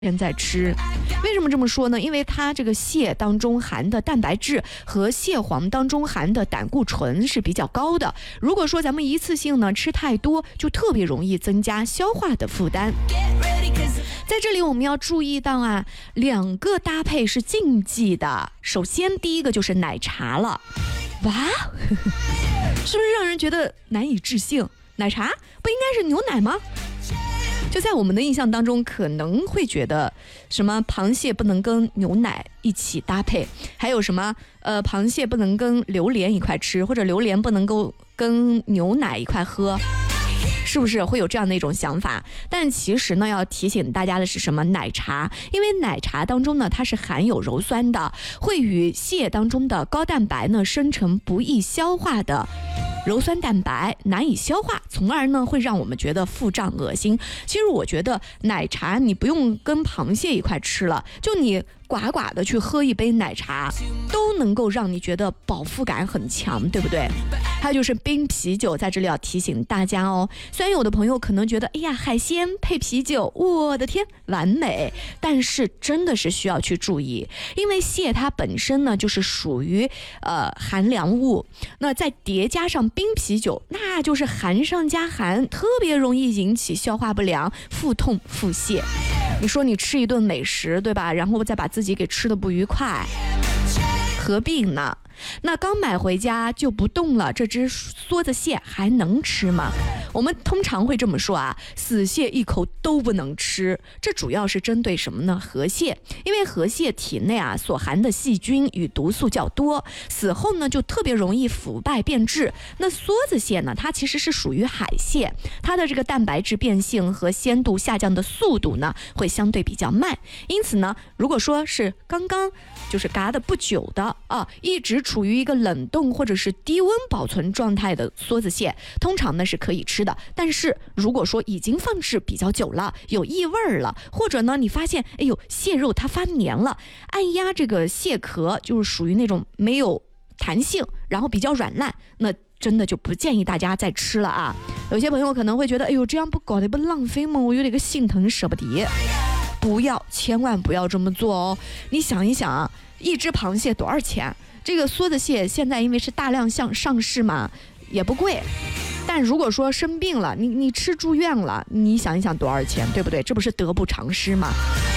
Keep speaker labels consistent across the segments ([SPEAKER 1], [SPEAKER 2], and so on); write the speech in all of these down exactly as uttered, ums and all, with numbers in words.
[SPEAKER 1] 人在吃。为什么这么说呢？因为它这个蟹当中含的蛋白质和蟹黄当中含的胆固醇是比较高的。如果说咱们一次性呢吃太多，就特别容易增加消化的负担。在这里我们要注意到啊，两个搭配是禁忌的。首先第一个就是奶茶了。哇，是不是让人觉得难以置信？奶茶不应该是牛奶吗？就在我们的印象当中，可能会觉得什么螃蟹不能跟牛奶一起搭配，还有什么呃螃蟹不能跟榴莲一块吃，或者榴莲不能够跟牛奶一块喝，是不是会有这样的一种想法？但其实呢，要提醒大家的是什么？奶茶，因为奶茶当中呢，它是含有鞣酸的，会与蟹当中的高蛋白呢生成不易消化的鞣酸蛋白，难以消化，从而呢会让我们觉得腹胀恶心。其实我觉得奶茶你不用跟螃蟹一块吃了，就你呱呱的去喝一杯奶茶，都能够让你觉得饱腹感很强，对不对？还有就是冰啤酒，在这里要提醒大家哦。虽然有的朋友可能觉得，哎呀，海鲜配啤酒，我的天，完美，但是真的是需要去注意，因为蟹它本身呢就是属于呃寒凉物，那再叠加上冰啤酒，那就是寒上加寒，特别容易引起消化不良、腹痛、腹泻。你说你吃一顿美食，对吧？然后再把自己给吃得不愉快，何必呢？那刚买回家就不动了，这只梭子蟹还能吃吗？我们通常会这么说啊，死蟹一口都不能吃。这主要是针对什么呢？河蟹，因为河蟹体内啊所含的细菌与毒素较多，死后呢就特别容易腐败变质。那梭子蟹呢，它其实是属于海蟹，它的这个蛋白质变性和鲜度下降的速度呢会相对比较慢，因此呢，如果说是刚刚就是嘎的不久的啊，一直处于一个冷冻或者是低温保存状态的梭子蟹，通常呢是可以吃的。但是如果说已经放置比较久了，有异味了，或者呢你发现哎呦蟹肉它发黏了，按压这个蟹壳就是属于那种没有弹性，然后比较软烂，那真的就不建议大家再吃了啊。有些朋友可能会觉得，哎呦这样不搞得不浪费吗？我有点个心疼舍不得。不要，千万不要这么做哦。你想一想啊，一只螃蟹多少钱？这个梭子蟹现在因为是大量上上市嘛，也不贵。但如果说生病了，你你吃住院了，你想一想多少钱，对不对？这不是得不偿失吗？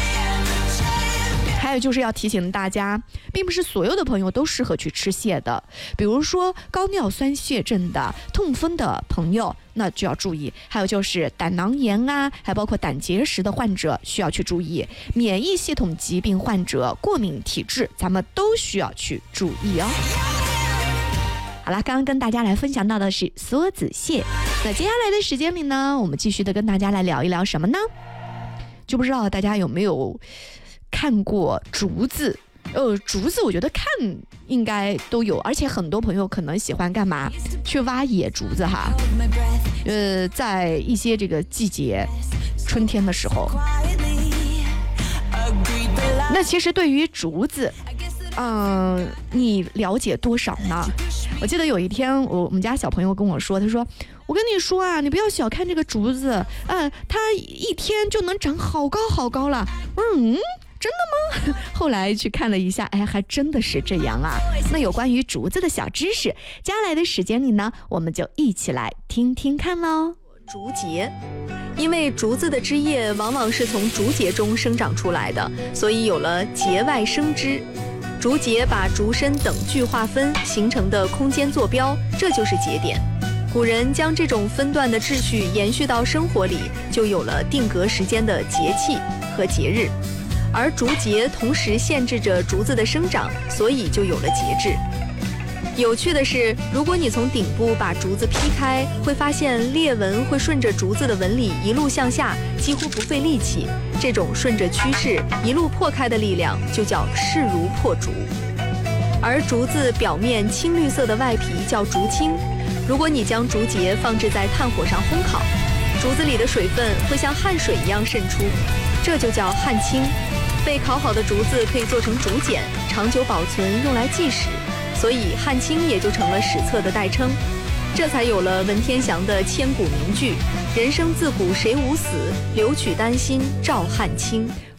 [SPEAKER 1] 还有就是要提醒大家，并不是所有的朋友都适合去吃蟹的。比如说高尿酸血症的、痛风的朋友，那就要注意。还有就是胆囊炎啊，还包括胆结石的患者需要去注意。免疫系统疾病患者、过敏体质，咱们都需要去注意哦。好啦，刚刚跟大家来分享到的是梭子蟹。那接下来的时间里呢，我们继续的跟大家来聊一聊什么呢？就不知道大家有没有看过竹子？呃，竹子我觉得看应该都有，而且很多朋友可能喜欢干嘛？去挖野竹子哈。呃，在一些这个季节，春天的时候。那其实对于竹子，嗯、呃，你了解多少呢？我记得有一天，我我们家小朋友跟我说，他说：“我跟你说啊，你不要小看这个竹子，呃，它一天就能长好高好高了。”我说：“嗯。”真的吗？后来去看了一下，哎，还真的是这样啊。那有关于竹子的小知识，接下来的时间里呢，我们就一起来听听看喽。
[SPEAKER 2] 竹节，因为竹子的枝叶往往是从竹节中生长出来的，所以有了节外生枝。竹节把竹身等距划分形成的空间坐标，这就是节点。古人将这种分段的秩序延续到生活里，就有了定格时间的节气和节日。而竹节同时限制着竹子的生长，所以就有了节制。有趣的是，如果你从顶部把竹子劈开，会发现裂纹会顺着竹子的纹理一路向下，几乎不费力气。这种顺着趋势一路破开的力量，就叫势如破竹。而竹子表面青绿色的外皮叫竹青，如果你将竹节放置在炭火上烘烤，竹子里的水分会像汗水一样渗出，这就叫汗青。被烤好的竹子可以做成竹简，长久保存，用来记史，所以汗青也就成了史册的代称。这才有了文天祥的千古名句：人生自古谁无死，留取丹心照汗青。